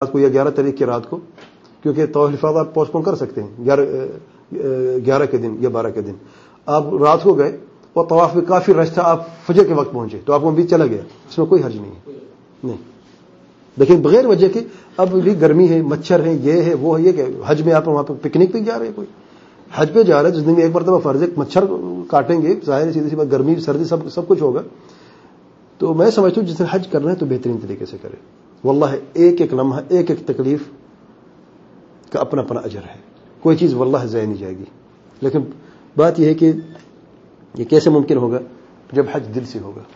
رات کو یا 11 تاریخ کی رات کو، کیونکہ طواف الافاضہ آپ پوسٹ پون کر سکتے ہیں 11 کے دن یا 12 کے دن. آپ رات کو گئے اور طواف میں کافی رش تھا، آپ فجر کے وقت پہنچے تو آپ کو بھی چلا گیا، اس میں کوئی حرج نہیں ہے. نہیں، لیکن بغیر وجہ کے اب بھی گرمی ہے، مچھر ہے، یہ ہے وہ ہے، یہ کہ حج میں آپ وہاں پہ پکنک پہ جا رہے ہیں، کوئی حج پہ جا رہے ہیں، جس دن میں ایک مرتبہ فرض ہے، مچھر کاٹیں گے، ظاہر سیدھی سی بات، گرمی سردی سب کچھ ہوگا. تو میں سمجھتا ہوں جس دن حج کرنا ہے تو بہترین طریقے سے کرے. واللہ ایک ایک لمحہ، ایک ایک تکلیف کا اپنا اپنا اجر ہے، کوئی چیز واللہ ضائع نہیں جائے گی. لیکن بات یہ ہے کہ یہ کیسے ممکن ہوگا؟ جب حج دل سے ہوگا.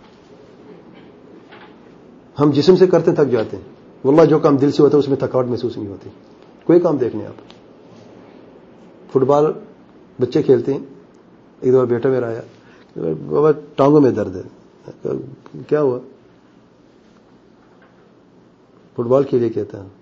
ہم جسم سے کرتے تھک جاتے ہیں، واللہ جو کام دل سے ہوتا ہے اس میں تھکاوٹ محسوس نہیں ہوتی. کوئی کام دیکھ لیں آپ، فٹ بال بچے کھیلتے ہیں، ایک دفعہ بیٹا میرا آیا، بابا ٹانگوں میں درد ہے. کیا ہوا؟ فٹ بال کھیلے کہتا ہے.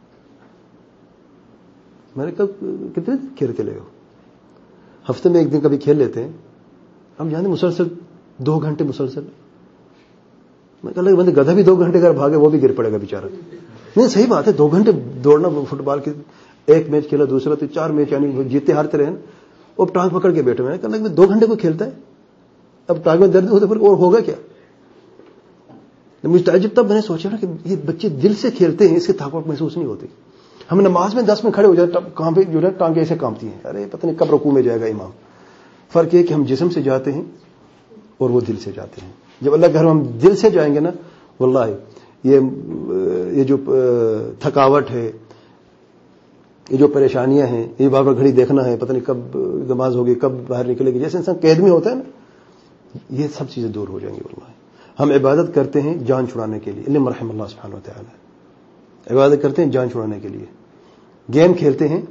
میں نے کہا کتنے دن کھیلتے لے ہو؟ ہفتے میں ایک دن کبھی کھیل لیتے ہیں. ہم جانے مسلسل 2 گھنٹے مسلسل. میں کہا بندے گدھا بھی 2 گھنٹے اگر بھاگے وہ بھی گر پڑے گا بیچارہ. نہیں صحیح بات ہے، 2 گھنٹے دوڑنا فٹ بال کے، ایک میچ کھیلا دوسرا تو 4 میچ، یعنی جیتے ہارتے رہے. اب ٹانگ پکڑ کے بیٹھے. میں نے کہا 2 گھنٹے کو کھیلتا ہے، اب ٹانگ میں درد ہوتا پھر اور ہوگا کیا؟ مجھے تعجب تب میں نے سوچا نا کہ یہ بچے دل سے کھیلتے ہیں، اس کی تھکاوٹ محسوس نہیں ہوتی. ہم نماز میں 10 منٹ کھڑے ہو جاتے، کہاں پہ جو ہے ٹانگیں ایسے کامتی ہیں، ارے پتہ نہیں کب رکوع میں جائے گا امام. فرق یہ کہ ہم جسم سے جاتے ہیں اور وہ دل سے جاتے ہیں. جب اللہ کے گھر میں ہم دل سے جائیں گے نا، واللہ یہ جو تھکاوٹ ہے، یہ جو پریشانیاں ہیں، یہ بار بار گھڑی دیکھنا ہے، پتہ نہیں کب نماز ہوگی، کب باہر نکلے گی، جیسے انسان قید میں ہوتا ہے نا، یہ سب چیزیں دور ہو جائیں گی. واللہ ہم عبادت کرتے ہیں جان چھڑانے کے لیے، اللہ رحم اللہ سبحانہ و تعالی. عبادت کرتے ہیں جان چھڑانے کے لیے، گیم کھیلتے ہیں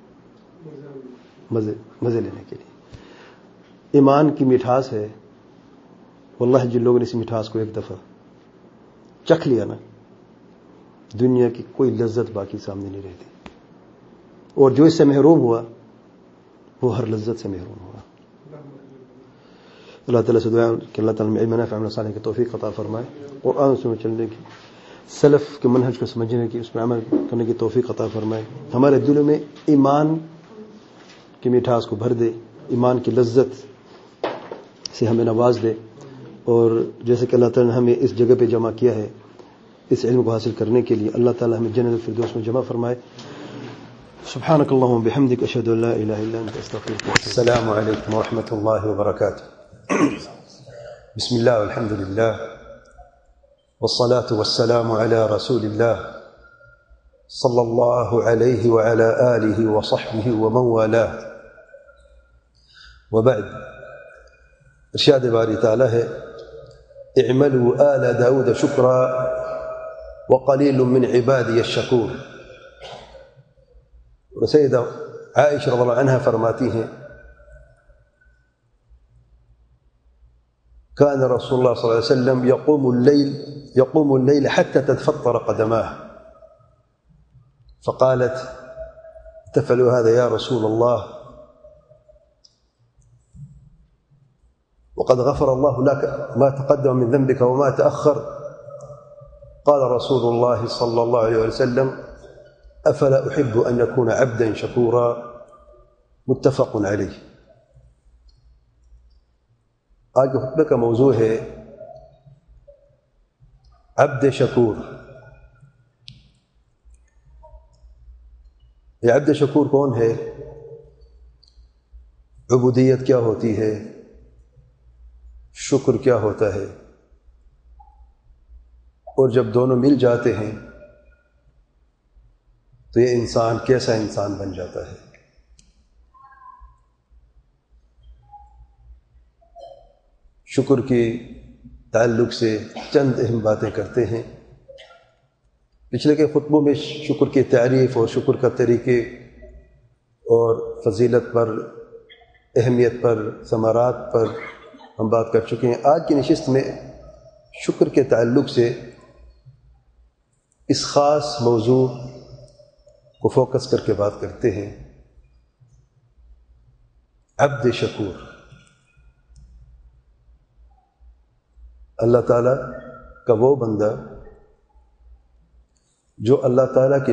مزے لینے کے لیے. ایمان کی مٹھاس ہے، واللہ جن لوگوں نے اس مٹھاس کو ایک دفعہ چکھ لیا نا، دنیا کی کوئی لذت باقی سامنے نہیں رہتی. اور جو اس سے محروم ہوا وہ ہر لذت سے محروم ہوا. اللہ تعالیٰ سے دعا کہ اللہ تعالیٰ علم نافع عمل صالح کی توفیق عطا فرمائے، قرآن سنت چلنے کی، سلف کے منہج کو سمجھنے کی، اس میں عمل کرنے کی توفیق عطا فرمائے. ہمارے دلوں میں ایمان کی مٹھاس کو بھر دے، ایمان کی لذت سے ہمیں نواز دے. اور جیسے کہ اللہ تعالیٰ نے ہمیں اس جگہ پہ جمع کیا ہے اس علم کو حاصل کرنے کے لیے، اللہ تعالیٰ ہمیں جنت الفردوس میں جمع فرمائے. سبحانك اللهم وبحمدك اشهد ان لا اله الا انت استغفرك واتوب اليك. السلام عليكم ورحمة الله وبركاته. بسم الله والحمد لله والصلاة والسلام على رسول الله صلى الله عليه وعلى آله وصحبه ومن والاه. وبعد، ارشاد باری تعالی ہے اعملوا آل داود شکرا وقلیل من عبادی الشکور. سیدہ عائشہ رضی اللہ عنہ فرماتی ہیں كان رسول الله صلى الله عليه وسلم يقوم الليل حتى تتفطر قدماه، فقالت تفعل هذا يا رسول الله وقد غفر الله لك ما تقدم من ذنبك وما تأخر؟ قال رسول الله صلى الله عليه وسلم أفلا أحب أن يكون عبدا شكورا. متفق عليه. آج کے خطبے کا موضوع ہے عبد شکور. یہ عبد شکور کون ہے؟ عبودیت کیا ہوتی ہے؟ شکر کیا ہوتا ہے؟ اور جب دونوں مل جاتے ہیں تو یہ انسان کیسا انسان بن جاتا ہے؟ شکر کے تعلق سے چند اہم باتیں کرتے ہیں. پچھلے کے خطبوں میں شکر کی تعریف اور شکر کا طریقے اور فضیلت پر، اہمیت پر، ثمرات پر ہم بات کر چکے ہیں. آج کی نشست میں شکر کے تعلق سے اس خاص موضوع کو فوکس کر کے بات کرتے ہیں. عبد شکور، اللہ تعالیٰ کا وہ بندہ جو اللہ تعالیٰ کی